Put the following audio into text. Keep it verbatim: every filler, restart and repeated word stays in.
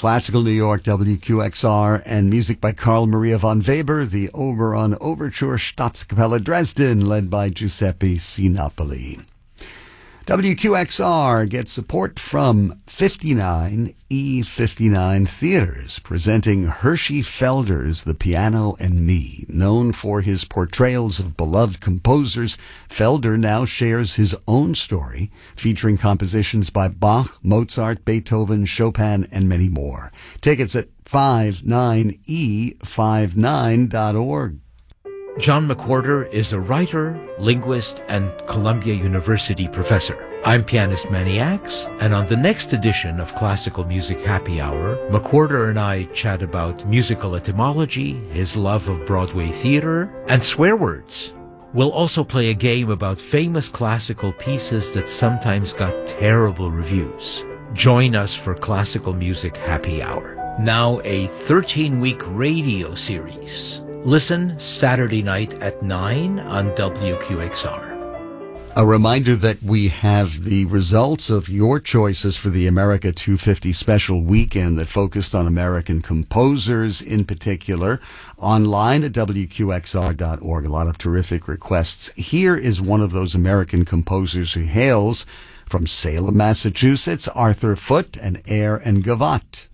Classical New York, W Q X R, and music by Carl Maria von Weber, the Oberon Overture Staatskapelle Dresden, led by Giuseppe Sinopoli. W Q X R gets support from fifty-nine E fifty-nine Theaters, presenting Hershey Felder's The Piano and Me. Known for his portrayals of beloved composers, Felder now shares his own story, featuring compositions by Bach, Mozart, Beethoven, Chopin, and many more. Tickets at fifty-nine E fifty-nine dot org. John McWhorter is a writer, linguist, and Columbia University professor. I'm pianist Manny Axe, and on the next edition of Classical Music Happy Hour, McWhorter and I chat about musical etymology, his love of Broadway theater, and swear words. We'll also play a game about famous classical pieces that sometimes got terrible reviews. Join us for Classical Music Happy Hour. Now a thirteen-week radio series. Listen Saturday night at nine on W Q X R. A reminder that we have the results of your choices for the America two fifty special weekend that focused on American composers in particular, online at W Q X R dot org. A lot of terrific requests. Here is one of those American composers who hails from Salem, Massachusetts, Arthur Foote and Air and Gavotte.